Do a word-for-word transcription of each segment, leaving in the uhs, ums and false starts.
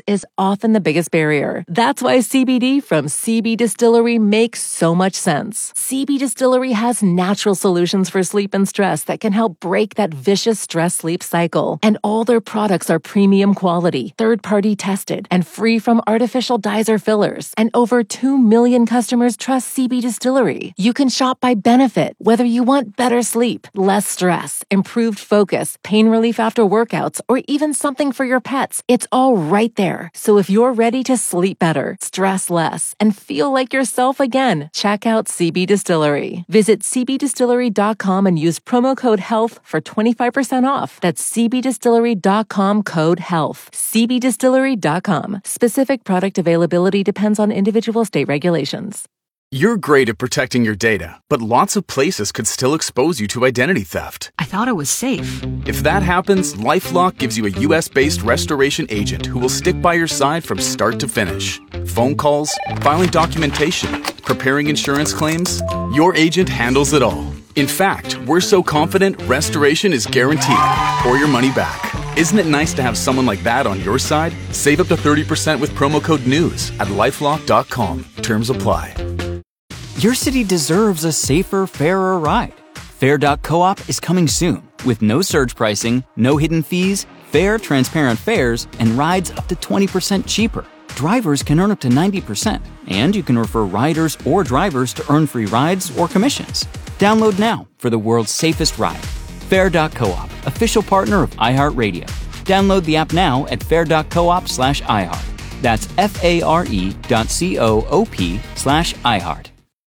is often the biggest barrier. That's why C B D from C B Distillery makes so much sense. C B Distillery has natural solutions for sleep and stress that can help break that vicious stress-sleep cycle. And all their products are premium quality, third-party tested, and free from artificial dyes or fillers. And over two million customers trust C B Distillery. You can shop by benefit, whether you want better sleep, less stress, improved focus, pain relief after workouts, or even something for your pets. It's all right there. So if you're ready to sleep better, stress less, and feel like yourself again, check out C B Distillery. Visit c b distillery dot com and use promo code HEALTH for twenty-five percent off. That's c b distillery dot com code HEALTH. c b distillery dot com. Specific product availability depends on individual state regulations. You're great at protecting your data, but lots of places could still expose you to identity theft. I thought it was safe. If that happens, LifeLock gives you a U S-based restoration agent who will stick by your side from start to finish. Phone calls, filing documentation, preparing insurance claims, your agent handles it all. In fact, we're so confident restoration is guaranteed or your money back. Isn't it nice to have someone like that on your side? Save up to thirty percent with promo code NEWS at lifelock dot com. Terms apply. Your city deserves a safer, fairer ride. Fair dot coop is coming soon with no surge pricing, no hidden fees, fair, transparent fares, and rides up to twenty percent cheaper. Drivers can earn up to ninety percent, and you can refer riders or drivers to earn free rides or commissions. Download now for the world's safest ride. Fair dot coop, official partner of iHeartRadio. Download the app now at fair dot coop slash iHeart. That's F-A-R-E dot C-O-O-P slash iHeart.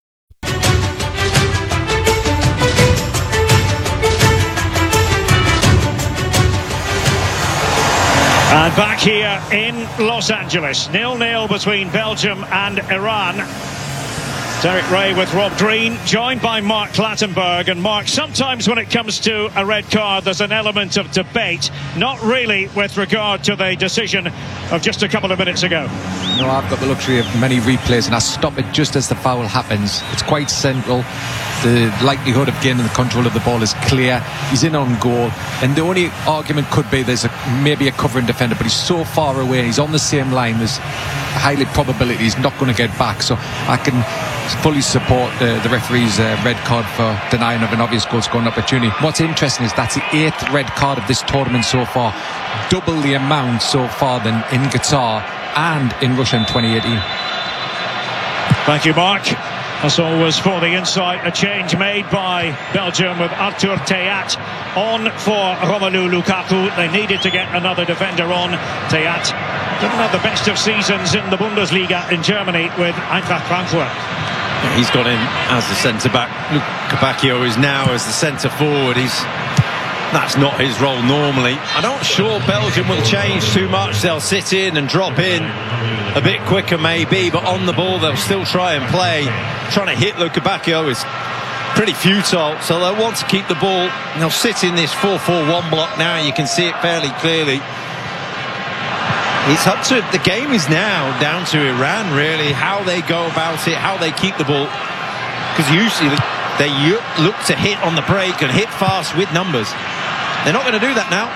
And back here in Los Angeles, nil nil between Belgium and Iran. Derek Ray with Rob Green, joined by Mark Clattenburg. And Mark, sometimes when it comes to a red card, there's an element of debate, not really with regard to the decision of just a couple of minutes ago. No, I've got the luxury of many replays, and I stop it just as the foul happens. It's quite central. The likelihood of gaining the control of the ball is clear. He's in on goal, and the only argument could be there's a, maybe a covering defender, but he's so far away, he's on the same line, there's a highly probability he's not going to get back. So I can fully support the, the referee's uh, red card for denying of an obvious goal scoring opportunity. What's interesting is that's the eighth red card of this tournament so far, double the amount so far than in Qatar and in Russia in twenty eighteen. Thank you, Mark. As always, for the insight, a change made by Belgium with Arthur Theat on for Romelu Lukaku. They needed to get another defender on. Theat didn't have the best of seasons in the Bundesliga in Germany with Eintracht Frankfurt. He's gone in as the centre-back. Luke Capacchio is now as the centre-forward. He's That's not his role normally. I'm not sure Belgium will change too much. They'll sit in and drop in a bit quicker maybe, but on the ball they'll still try and play. Trying to hit Luke Capacchio is pretty futile, so they'll want to keep the ball. They'll sit in this four four one block now. You can see it fairly clearly. It's up to, the game is now down to Iran really, how they go about it, how they keep the ball, because usually they look to hit on the break and hit fast with numbers. They're not going to do that now.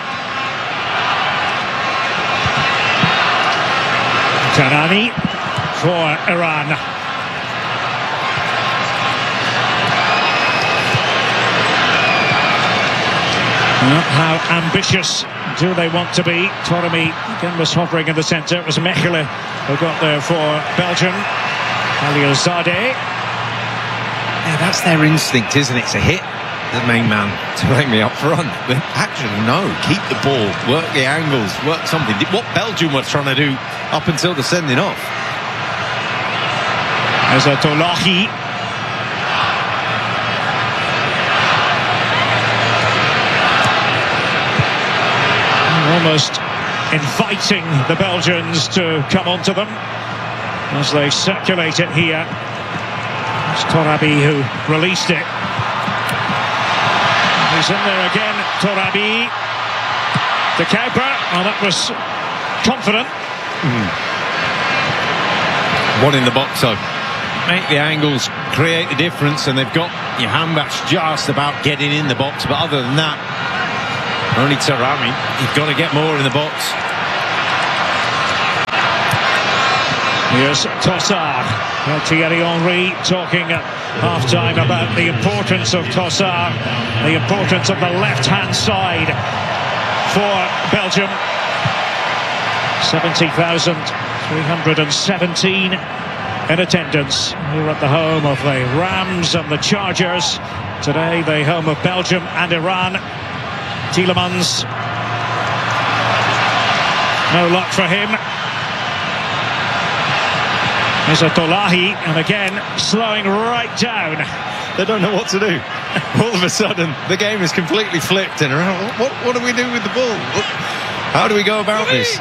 Kanani for Iran. Well, how ambitious do they want to be? Torami again was hovering in the centre. It was Mechelen who got there for Belgium. Aliozadeh. Yeah, that's their instinct, isn't it? To hit the main man, to bring me up front. But actually, no, keep the ball, work the angles, work something. What Belgium were trying to do up until the sending off. As a Tolahi. Almost inviting the Belgians to come onto them as they circulate it here. It's Torabi who released it. He's in there again, Torabi. The keeper, oh, that was confident. Mm. One in the box, though. Make the angles, create the difference, and they've got Jahanbakhsh just about getting in the box, but other than that, only Tarami. You've got to get more in the box. Here's Tossard. Well, Thierry Henry talking at half-time about the importance of Tossard, the importance of the left-hand side for Belgium. seventy thousand three hundred seventeen in attendance here at the home of the Rams and the Chargers. Today, the home of Belgium and Iran. Tielemans. No luck for him. There's a Tolahi, and again, slowing right down. They don't know what to do. All of a sudden, the game is completely flipped, and around, what, what do we do with the ball? How do we go about this?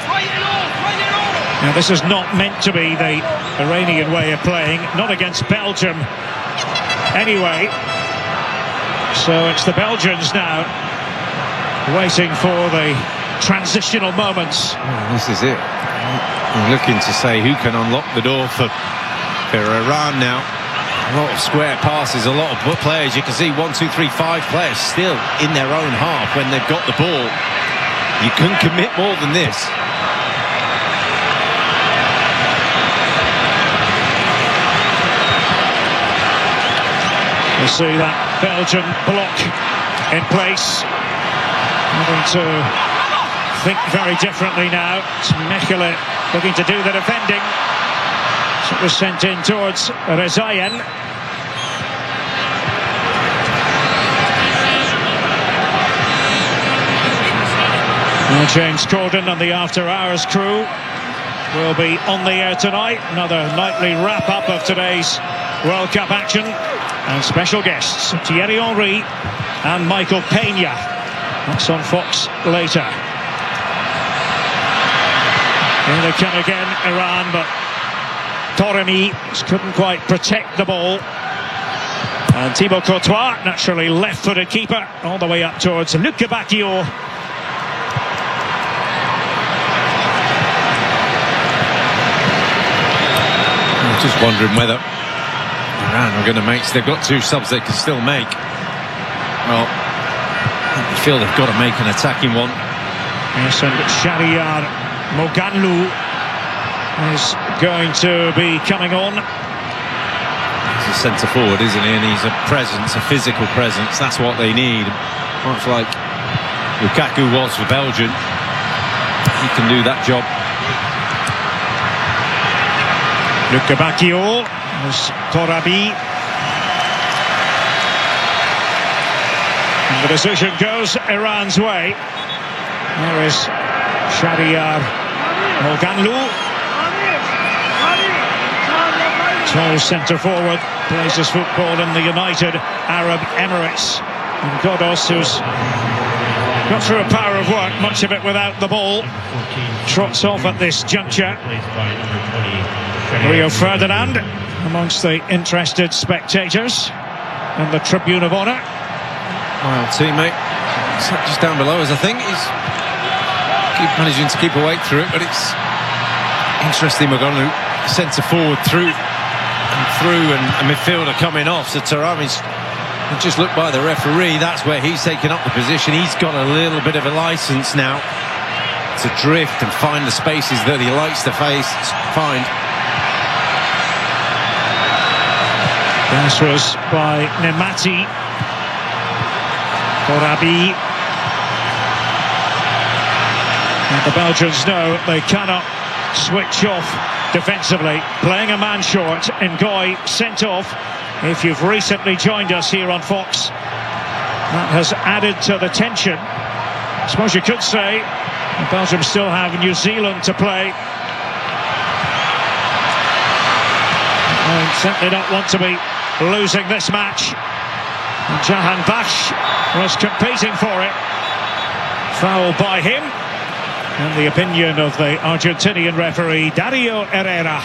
Now, this is not meant to be the Iranian way of playing, not against Belgium anyway. So it's the Belgians now waiting for the transitional moments. Oh, this is it. I'm looking to say who can unlock the door for, for Iran now. A lot of square passes, a lot of players. You can see one, two, three, five players still in their own half when they've got the ball. You couldn't commit more than this. You see that Belgian block in place. Having to think very differently now. It's Mechelen looking to do the defending. So it was sent in towards Rezaïen. Well, James Corden and the After Hours crew will be on the air tonight. Another nightly wrap-up of today's World Cup action. And special guests, Thierry Henry and Michael Peña. That's on Fox later. Here they come again, Iran, but Taremi couldn't quite protect the ball. And Thibaut Courtois, naturally left-footed keeper, all the way up towards Luca Bacchio. I'm just wondering whether Iran are going to make. They've got two subs they can still make. Well, I feel they've got to make an attacking one. Yes, and Shahriar Moganlu is going to be coming on. He's a centre forward, isn't he? And he's a presence, a physical presence. That's what they need. Much like Lukaku was for Belgium. He can do that job. Luca Bacchio as Torabi. And the decision goes Iran's way. There is Shahriar Moganlu. Tall centre forward, plays his football in the United Arab Emirates. And Godos, who's got through a power of work, much of it without the ball, trots off at this juncture. Rio Ferdinand amongst the interested spectators and the Tribune of Honour. Well, teammate, just down below us, I think. He's keep managing to keep awake through it, but it's interesting. Moganlu centre forward through and through, and a midfielder coming off. So Tarami's just looked by the referee. That's where he's taken up the position. He's got a little bit of a licence now to drift and find the spaces that he likes to face find. This was by Nemati. Torabi. And the Belgians know they cannot switch off defensively. Playing a man short, Ngoy sent off. If you've recently joined us here on Fox, that has added to the tension. I suppose you could say Belgium still have New Zealand to play. And certainly don't want to be losing this match. And Jahan Bash was competing for it. Foul by him. And the opinion of the Argentinian referee Dario Herrera.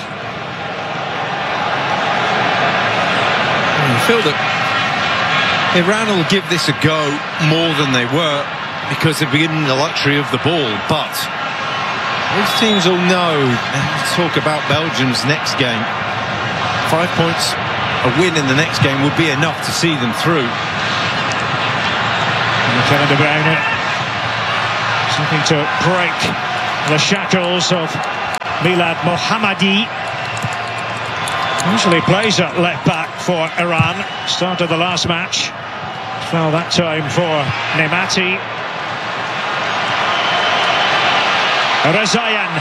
I feel that Iran will give this a go more than they were because they're given the luxury of the ball, but these teams will know. Let's talk about Belgium's next game. Five points, a win in the next game would be enough to see them through. And Kevin De Bruyne looking to break the shackles of Milad Mohammadi. Usually plays at left back for Iran. Started the last match. Fell that time for Nemati. Rezayan.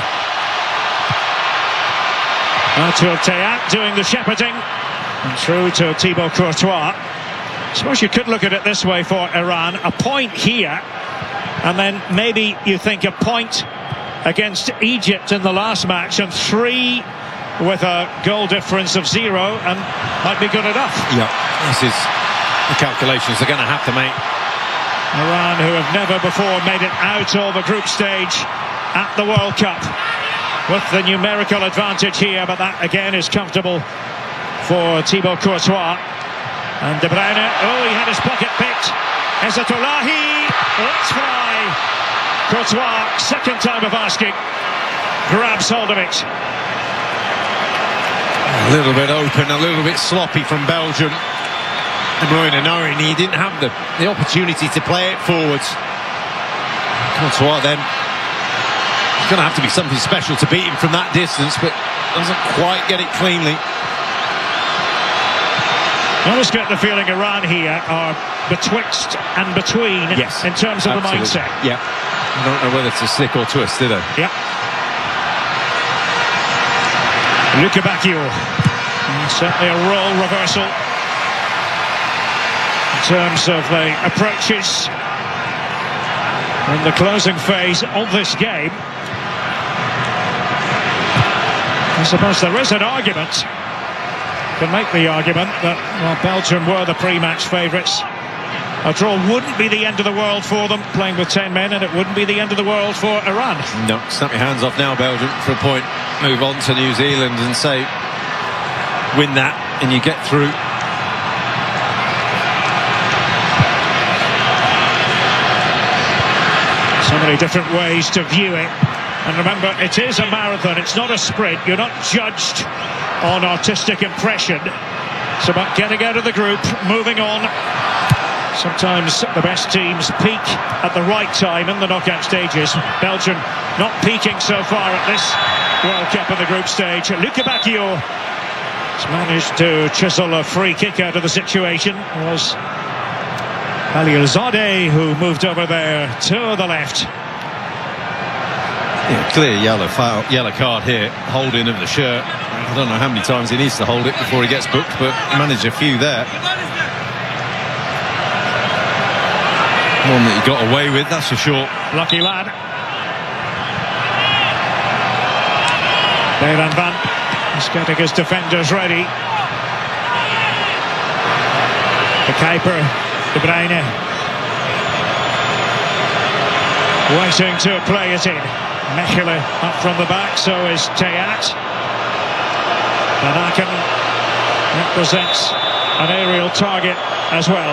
Artur Tayat doing the shepherding. And through to Thibaut Courtois. I suppose you could look at it this way for Iran. A point here. And then maybe you think a point against Egypt in the last match. And three with a goal difference of zero. And might be good enough. Yeah, this is the calculations they're going to have to make. Iran, who have never before made it out of the group stage at the World Cup, with the numerical advantage here, but that again is comfortable for Thibaut Courtois. And De Bruyne, oh, he had his pocket picked. Ezzatullahi, let's fly. Courtois, second time of asking, grabs hold of it. A little bit open, a little bit sloppy from Belgium. De Bruyne knowing he didn't have the, the opportunity to play it forwards. Courtois then, it's going to have to be something special to beat him from that distance, but doesn't quite get it cleanly. I always get the feeling Iran here are betwixt and between, yes, in terms of absolutely. the mindset. Yeah, I don't know whether to stick or twist, do they? Yeah. Luca Bacchio. Certainly a role reversal in terms of the approaches in the closing phase of this game. I suppose there is an argument, can make the argument that, well, Belgium were the pre-match favourites. A draw wouldn't be the end of the world for them, playing with ten men, and it wouldn't be the end of the world for Iran. No, snap your hands off now, Belgium, for a point. Move on to New Zealand and say, win that, and you get through. So many different ways to view it. And remember, it is a marathon, it's not a sprint. You're not judged on artistic impression. It's about getting out of the group, moving on. Sometimes the best teams peak at the right time in the knockout stages. Belgium not peaking so far at this World Cup in the group stage. Luca Bacchio has managed to chisel a free kick out of the situation. It was Khalilzadeh who moved over there to the left. Yeah, clear yellow foul, yellow card here, holding of the shirt. I don't know how many times he needs to hold it before he gets booked, but managed a few there. One that he got away with, that's for sure. Lucky lad. Bayran Van is getting his defenders ready. The Kuiper, De Bruyne, waiting to play it in. Mechelen up from the back, so is Tayat. Van Aken represents an aerial target as well.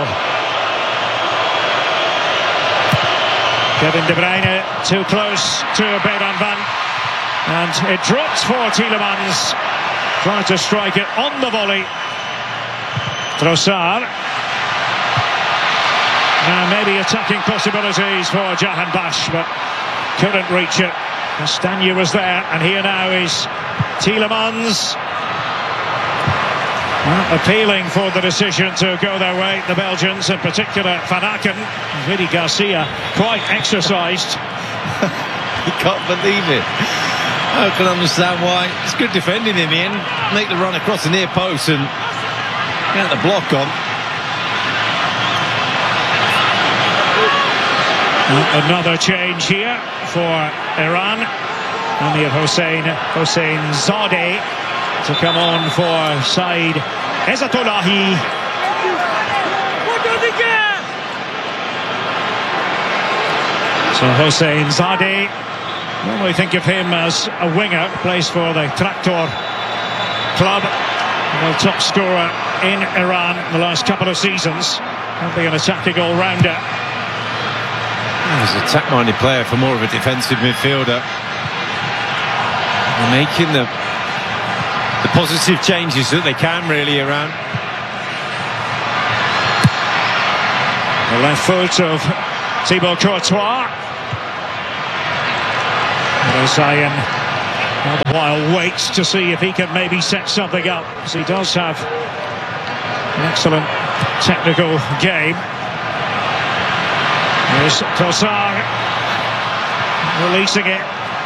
Kevin De Bruyne too close to Bayran Van, and it drops for Tielemans, trying to strike it on the volley. Trossard. Now maybe attacking possibilities for Jahanbakhsh, but couldn't reach it. Castagne was there, and here now is Tielemans. Well, appealing for the decision to go their way, the Belgians, in particular Van Aken. Vidi Garcia quite exercised. You can't believe it. I can understand why. It's good defending him in, make the run across the near post and get the block on. Another change here for Iran. Amir Hossein, Hossein Zadeh to come on for Said Ezzatullahi. So Hossein Zadeh, normally think of him as a winger, plays for the Traktor club, the top scorer in Iran in the last couple of seasons. Probably an attacking all-rounder. He's an attack-minded player for more of a defensive midfielder. They're making the the positive changes that they can really around. The left foot of Thibaut Courtois. Rezayan All the while waits to see if he can maybe set something up, because he does have an excellent technical game. There's Trossard releasing it.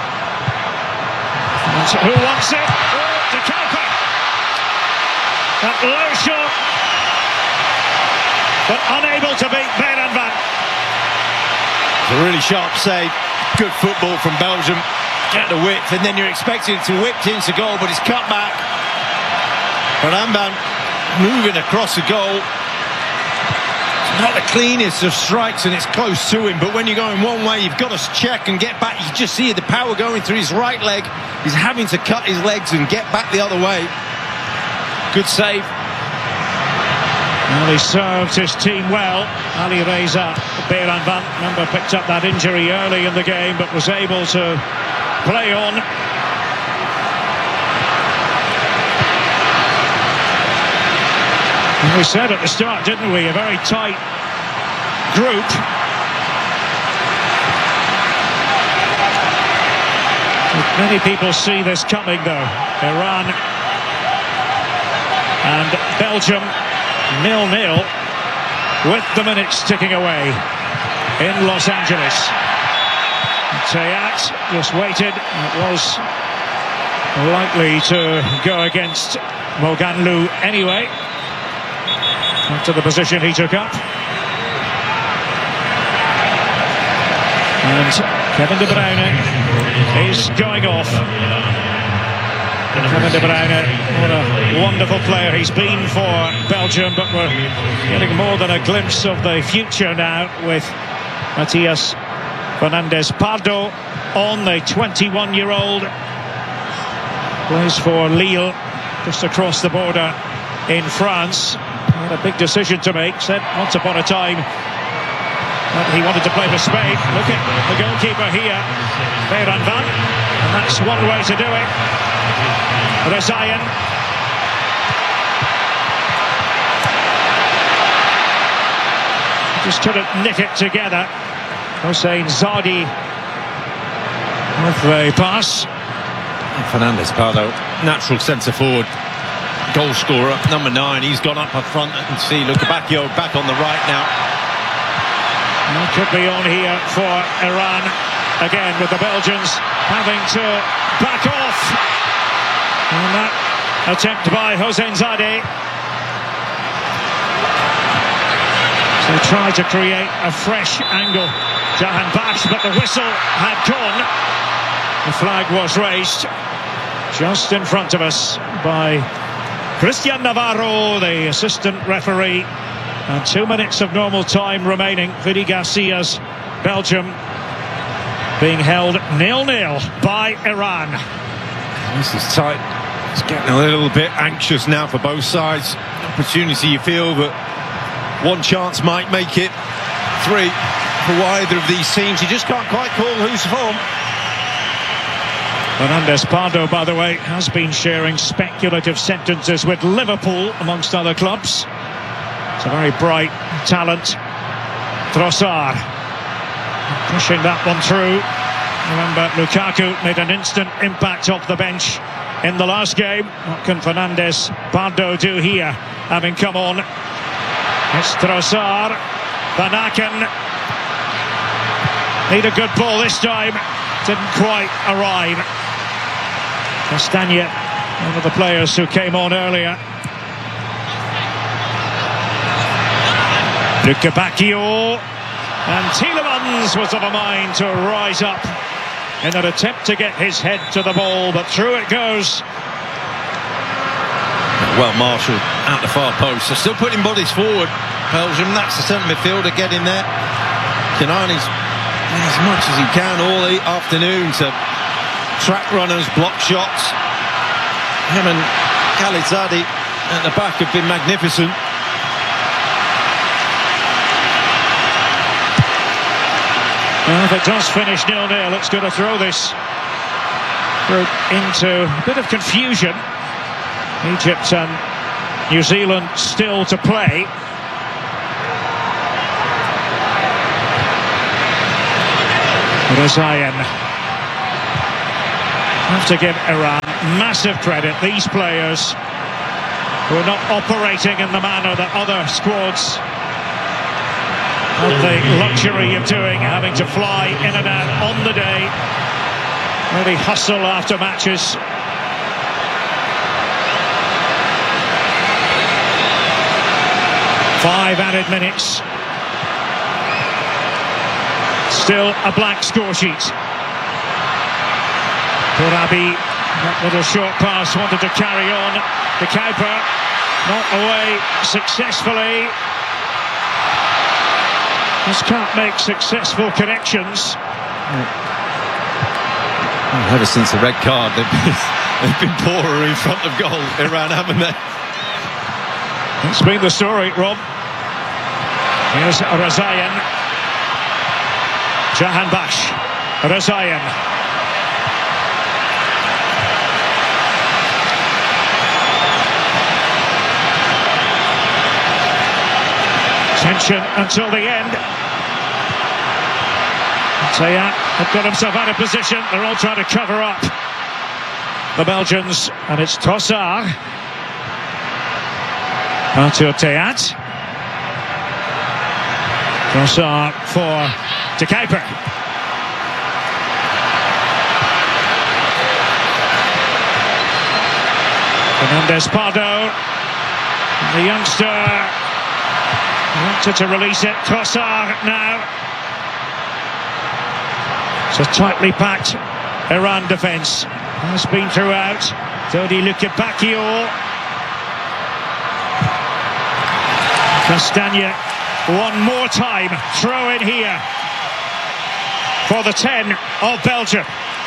And who wants it? Oh, De Cooper. That low shot, but unable to beat Beerenveen. It's a really sharp save. Good football from Belgium. Get the width, and then you're expecting it to whip into goal, but it's cut back. Beerenveen moving across the goal. It's not the cleanest of strikes, and it's close to him, but when you're going one way, you've got to check and get back. You just see the power going through his right leg. He's having to cut his legs and get back the other way. Good save. Well, he served his team well. Ali Reza Beerenveen, remember, picked up that injury early in the game, but was able to play on. And we said at the start, didn't we, a very tight group. Many people see this coming, though. Iran and Belgium nil nil with the minutes ticking away in Los Angeles. Tayat just waited. It was likely to go against Moganlu anyway, after the position he took up. And Kevin De Bruyne is going off. Kevin De Bruyne, what a wonderful player he's been for Belgium, but we're getting more than a glimpse of the future now with Matías Fernández Pardo on, the twenty-one-year-old. Plays for Lille, just across the border in France. Had a big decision to make. Said once upon a time that he wanted to play for Spain. Look at the goalkeeper here, Beerenveen, and that's one way to do it. Rezaian. Just couldn't knit it together. Hossein Zadi with the pass. Fernández Pardo, natural centre forward, goal scorer, number nine. He's gone up up front, and see Lukebakio back on the right now. Well, could be on here for Iran again, with the Belgians having to back off. And that attempt by Hossein Zadi. So try to create a fresh angle. Jahan Bash, but the whistle had gone. The flag was raised just in front of us by Cristian Navarro, the assistant referee. And two minutes of normal time remaining. Vidi Garcia's Belgium being held nil nil by Iran. This is tight. It's getting a little bit anxious now for both sides. Opportunity, you feel that one chance might make it three for either of these teams. You just can't quite call who's form. Fernández Pardo, by the way, has been sharing speculative sentences with Liverpool, amongst other clubs. It's a very bright talent. Trossard pushing that one through. Remember, Lukaku made an instant impact off the bench in the last game. What can Fernández Pardo do here, having come on? It's Trossard. Van Aken. Need a good ball this time. Didn't quite arrive. Castagne, one of the players who came on earlier. Lukebakio. And Tielemans was of a mind to rise up in an attempt to get his head to the ball, but through it goes. Well marshalled at the far post. They're still putting bodies forward, Belgium. That's the centre midfielder getting there. Kanani's as much as he can all the afternoon to track runners, block shots. Him and Khalid Zadi at the back have been magnificent. Well, if it does finish nil nil, it's going to throw this group into a bit of confusion. Egypt and New Zealand still to play. Rezaian. Have to give Iran massive credit. These players who are not operating in the manner that other squads have the luxury of doing, having to fly in and out on the day, really hustle after matches. Five added minutes. Still a blank score sheet. Tourabi, that little short pass, wanted to carry on. The Kuiper, not away successfully. Just can't make successful connections. Well, ever since the red card, they've been, they've been poorer in front of goal, Iran, haven't they? It's been the story, Rob. Here's Razayan. Jahanbakhsh. Razayan. Tension until the end. Tayat had got himself out of position. They're all trying to cover up the Belgians, and it's Trossard. Arthur Tayat. Trossard for De Kuiper. Fernandez Pardo, the youngster, wanted to release it. Trossard now. It's a tightly packed Iran defence. Has been throughout. Dodi Lukebakio. Castagna one more time. Throw in here for the ten of Belgium.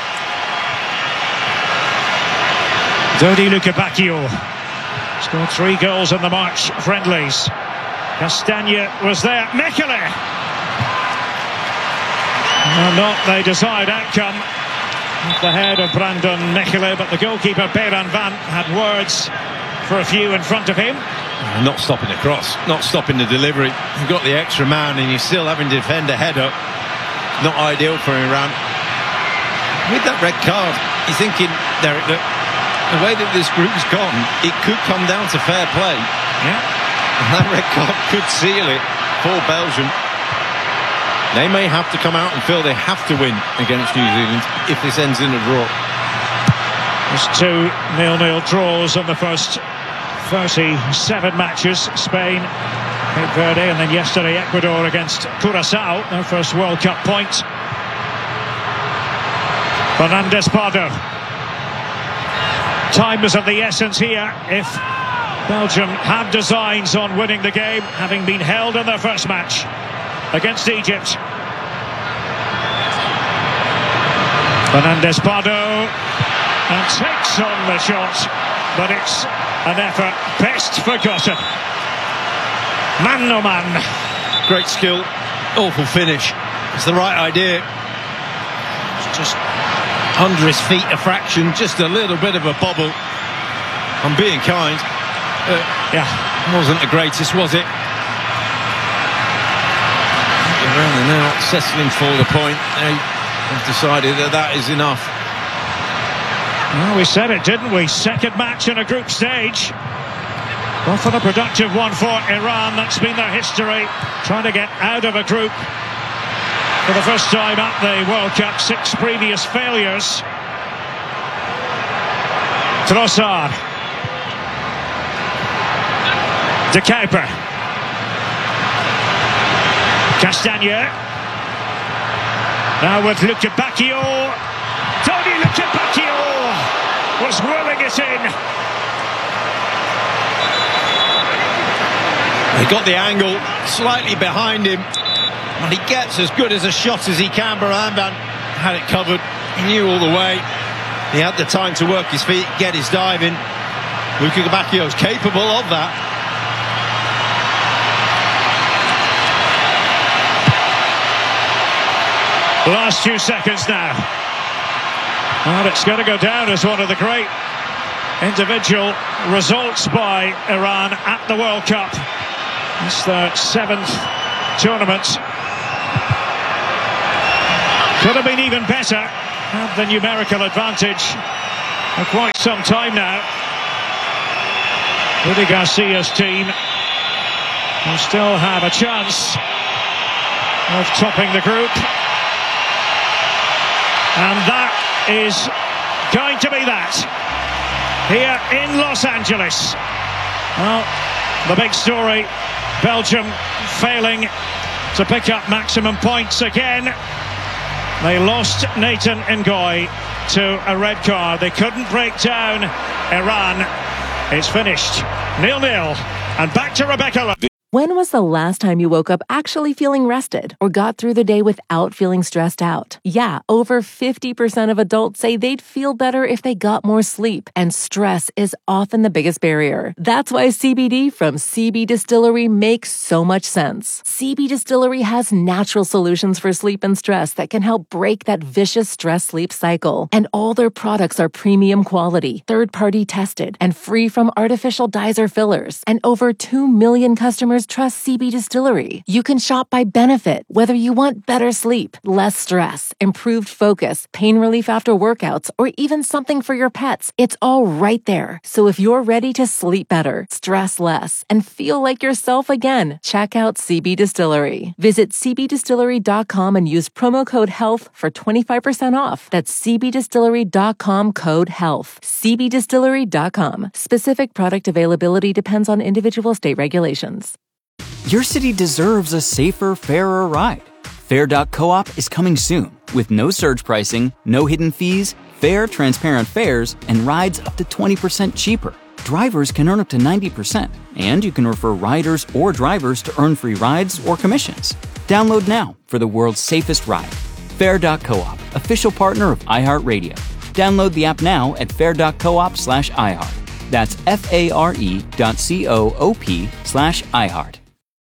Dodi Lukebakio scored three goals in the March friendlies. Castagna was there. Mekele. Well, not the desired outcome at the head of Brandon Mekele, but the goalkeeper Beran Van had words for a few in front of him. Not stopping the cross, not stopping the delivery. You've got the extra man and you're still having to defend a header. Not ideal for Iran. With that red card, you're thinking, Derek, that the way that this group's gone, it could come down to fair play. Yeah. And that red card could seal it for Belgium. They may have to come out and feel they have to win against New Zealand if this ends in a draw. There's two nil nil draws on the first thirty-seven matches. Spain, Cape Verde, and then yesterday Ecuador against Curaçao, their first World Cup point. Fernandez Pardo. Time is of the essence here if Belgium have designs on winning the game, having been held in their first match against Egypt. Fernandez Pardo, and takes on the shot, but it's an effort best forgotten. Man no man. Great skill, awful finish. It's the right idea. It's just under his feet a fraction, just a little bit of a bobble. I'm being kind. Uh, yeah, wasn't the greatest, was it? Around and out, settling for the point. They have decided that that is enough. Well, we said it, didn't we? Second match in a group stage. Often a productive one for Iran. That's been their history. Trying to get out of a group for the first time at the World Cup. Six previous failures. Trossard. De Kuiper. Castagna. Now with Lukebakio. Dodi Lukebakio was rolling it in. He got the angle slightly behind him, and he gets as good as a shot as he can. Beran Van had it covered. He knew all the way. He had the time to work his feet, get his dive in. Lukebakio is capable of that. Last few seconds now. Well, it's going to go down as one of the great individual results by Iran at the World Cup. It's their seventh tournament. Could have been even better. had the numerical advantage for quite some time now. Rudy Garcia's team will still have a chance of topping the group. And that is going to be that here in Los Angeles. Well, the big story, Belgium failing to pick up maximum points again. They lost Nathan Ngoy to a red card. They couldn't break down Iran. It's finished nil nil. And back to Rebecca Lowe. When was the last time you woke up actually feeling rested or got through the day without feeling stressed out? Yeah, over fifty percent of adults say they'd feel better if they got more sleep, and stress is often the biggest barrier. That's why C B D from C B Distillery makes so much sense. C B Distillery has natural solutions for sleep and stress that can help break that vicious stress-sleep cycle. And all their products are premium quality, third-party tested, and free from artificial dyes or fillers. And over two million customers trust C B Distillery. You can shop by benefit, whether you want better sleep, less stress, improved focus, pain relief after workouts, or even something for your pets. It's all right there. So if you're ready to sleep better, stress less, and feel like yourself again, check out C B Distillery. Visit c b distillery dot com and use promo code HEALTH for twenty-five percent off. That's c b distillery dot com code HEALTH. c b distillery dot com. Specific product availability depends on individual state regulations. Your city deserves a safer, fairer ride. Fair dot coop is coming soon with no surge pricing, no hidden fees, fair, transparent fares, and rides up to twenty percent cheaper. Drivers can earn up to ninety percent, and you can refer riders or drivers to earn free rides or commissions. Download now for the world's safest ride. Fair dot coop, official partner of iHeartRadio. Download the app now at fair dot coop slash iHeart. That's F-A-R-E dot C-O-O-P slash iHeart.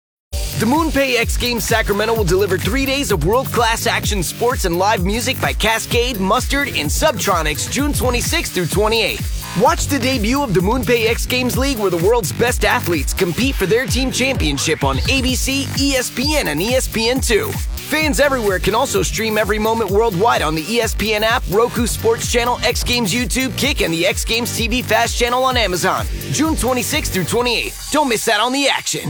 The MoonPay X Games Sacramento will deliver three days of world-class action sports and live music by Cascade, Mustard, and Subtronics June twenty-sixth through twenty-eighth. Watch the debut of the MoonPay X Games League, where the world's best athletes compete for their team championship on A B C, E S P N, and E S P N two. Fans everywhere can also stream every moment worldwide on the E S P N app, Roku Sports Channel, X Games YouTube, Kick, and the X Games T V Fast channel on Amazon. June twenty-sixth through twenty-eighth. Don't miss out on the action.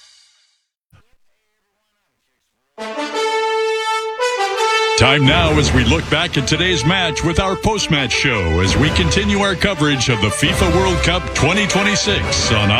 Time now as we look back at today's match with our post-match show as we continue our coverage of the FIFA World Cup twenty twenty-six on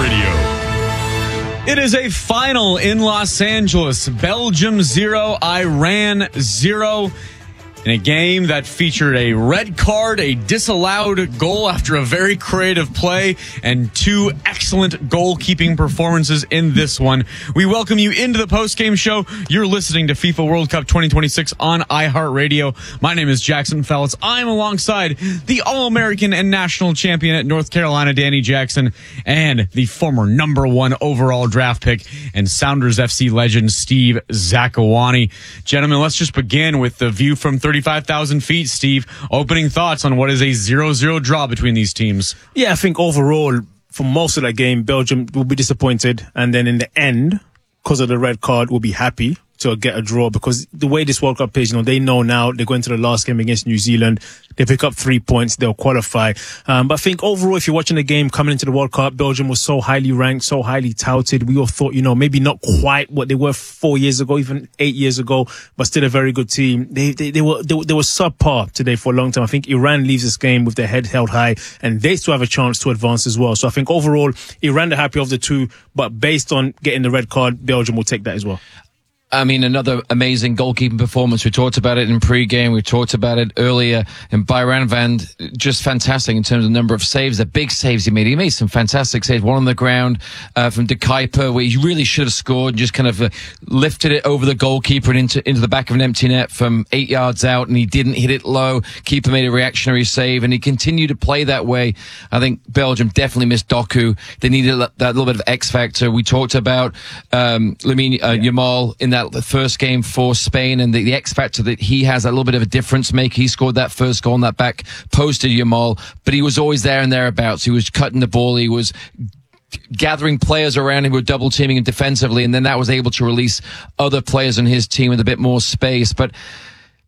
iHeartRadio. It is a final in Los Angeles. Belgium zero, Iran zero. In a game that featured a red card, a disallowed goal after a very creative play, and two excellent goalkeeping performances in this one. We welcome you into the post-game show. You're listening to FIFA World Cup twenty twenty-six on iHeartRadio. My name is Jackson Feltz. I'm alongside the All-American and national champion at North Carolina, Danny Jackson, and the former number one overall draft pick and Sounders F C legend, Steve Zakuani. Gentlemen, let's just begin with the view from thirty-five thousand feet. Steve, opening thoughts on what is a zero zero draw between these teams? Yeah, I think overall, for most of that game, Belgium will be disappointed. And then in the end, because of the red card, will be happy to get a draw, because the way this World Cup plays, you know, they know now they're going to the last game against New Zealand. They pick up three points, they'll qualify. Um, but I think overall, if you're watching the game coming into the World Cup, Belgium was so highly ranked, so highly touted. We all thought, you know, maybe not quite what they were four years ago, even eight years ago, but still a very good team. They, they, they were, they, they were subpar today for a long time. I think Iran leaves this game with their head held high, and they still have a chance to advance as well. So I think overall, Iran, the happy of the two, but based on getting the red card, Belgium will take that as well. I mean, another amazing goalkeeping performance. We talked about it in pre-game. We talked about it earlier. And Byran Van, just fantastic in terms of number of saves. The big saves he made. He made some fantastic saves. One on the ground uh, from De Kuyper, where he really should have scored. Just kind of uh, lifted it over the goalkeeper and into into the back of an empty net from eight yards out, and he didn't hit it low. Keeper made a reactionary save, and he continued to play that way. I think Belgium definitely missed Doku. They needed that little bit of X factor. We talked about um, Lamine uh, yeah. Yamal in that the first game for Spain, and the, the X factor that he has, a little bit of a difference maker. He scored that first goal on that back post to Yamal, but he was always there and thereabouts. He was cutting the ball. He was gathering players around him who were double teaming him defensively, and then that was able to release other players on his team with a bit more space. But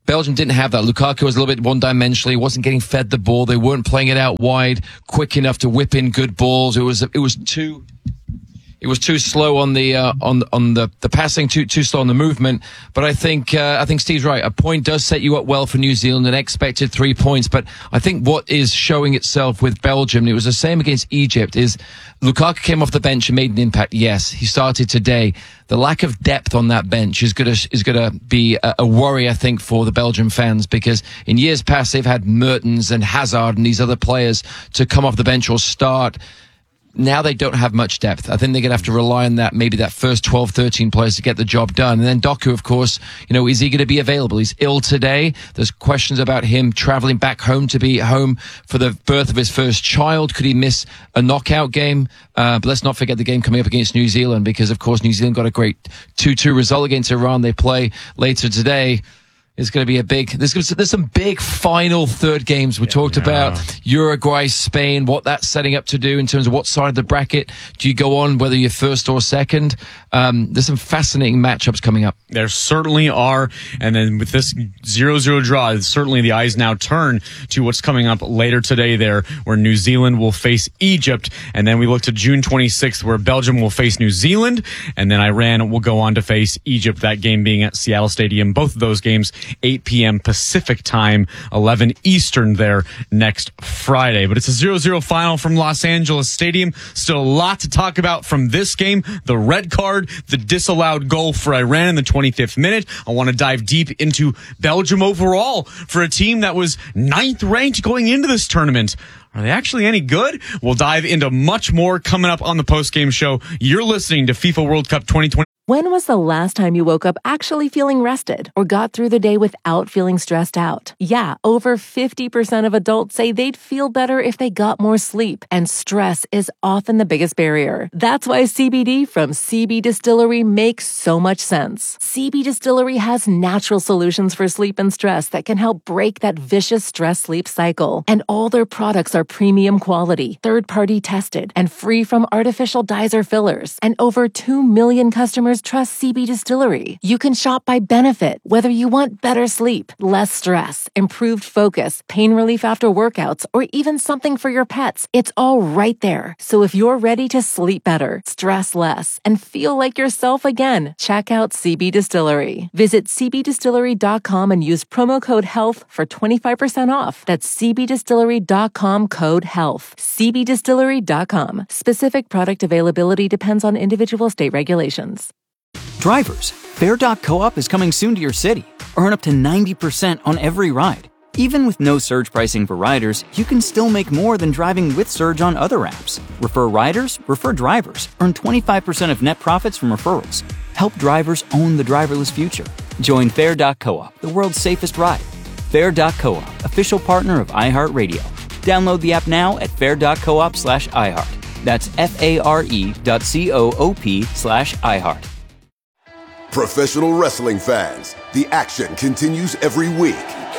Belgium didn't have that. Lukaku was a little bit one-dimensional. He wasn't getting fed the ball. They weren't playing it out wide quick enough to whip in good balls. It was it was too it was too slow on the uh, on on the, the passing, too too slow on the movement. But I think uh, I think Steve's right. A point does set you up well for New Zealand, an expected three points. But I think what is showing itself with Belgium, and it was the same against Egypt, is Lukaku came off the bench and made an impact. Yes, he started today. The lack of depth on that bench is going to is going to be a, a worry, I think, for the Belgian fans, because in years past they've had Mertens and Hazard and these other players to come off the bench or start. Now they don't have much depth. I think they're going to have to rely on that, maybe that first twelve, thirteen players to get the job done. And then Doku, of course, you know, is he going to be available? He's ill today. There's questions about him traveling back home to be home for the birth of his first child. Could he miss a knockout game? Uh, but let's not forget the game coming up against New Zealand, because, of course, New Zealand got a great two two result against Iran. They play later today. It's going to be a big, there's, there's some big final third games. We yeah, talked yeah. about Uruguay, Spain, what that's setting up to do in terms of what side of the bracket do you go on, whether you're first or second. Um, there's some fascinating matchups coming up. There certainly are. And then with this zero zero draw, certainly the eyes now turn to what's coming up later today there, where New Zealand will face Egypt. And then we look to June twenty-sixth, where Belgium will face New Zealand. And then Iran will go on to face Egypt, that game being at Seattle Stadium. Both of those games eight p.m. Pacific time, eleven Eastern there next Friday. But it's a zero zero final from Los Angeles Stadium. Still a lot to talk about from this game. The red card, the disallowed goal for Iran in the twenty-fifth minute. I want to dive deep into Belgium overall for a team that was ninth ranked going into this tournament. Are they actually any good? We'll dive into much more coming up on the post-game show. You're listening to FIFA World Cup twenty twenty. When was the last time you woke up actually feeling rested or got through the day without feeling stressed out? Yeah, over fifty percent of adults say they'd feel better if they got more sleep, and stress is often the biggest barrier. That's why C B D from C B Distillery makes so much sense. C B Distillery has natural solutions for sleep and stress that can help break that vicious stress-sleep cycle. And all their products are premium quality, third-party tested, and free from artificial dyes or fillers. And over two million customers trust C B Distillery. You can shop by benefit, whether you want better sleep, less stress, improved focus, pain relief after workouts, or even something for your pets. It's all right there. So if you're ready to sleep better, stress less, and feel like yourself again, check out C B Distillery. Visit c b distillery dot com and use promo code HEALTH for twenty-five percent off. That's c b distillery dot com, code HEALTH. c b distillery dot com. Specific product availability depends on individual state regulations. Drivers, Fair dot co-op is coming soon to your city. Earn up to ninety percent on every ride. Even with no surge pricing for riders, you can still make more than driving with Surge on other apps. Refer riders, refer drivers. Earn twenty-five percent of net profits from referrals. Help drivers own the driverless future. Join Fair dot co-op, the world's safest ride. Fair dot co-op, official partner of iHeartRadio. Download the app now at fair dot coop slash iHeart. That's F-A-R-E dot C-O-O-P slash iHeart. Professional wrestling fans, the action continues every week.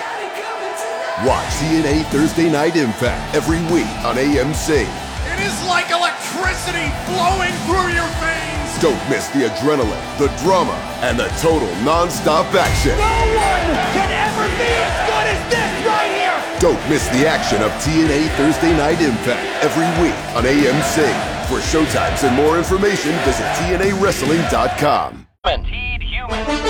Watch T N A Thursday Night Impact every week on A M C. It is like electricity flowing through your veins. Don't miss the adrenaline, the drama, and the total non-stop action. No one can ever be as good as this right here. Don't miss the action of T N A Thursday Night Impact every week on A M C. For showtimes and more information, visit T N A wrestling dot com. Guaranteed human.